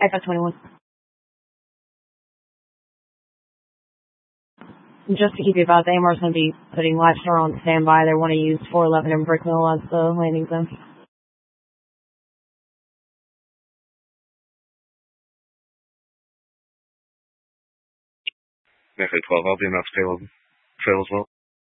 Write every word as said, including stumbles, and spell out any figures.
five twenty-one. Just to keep you about, the A M R is going to be putting Lifestar on standby. They want to use four eleven and Brickmill as the landing zone. F A twelve, I'll be enough trail, trail as well.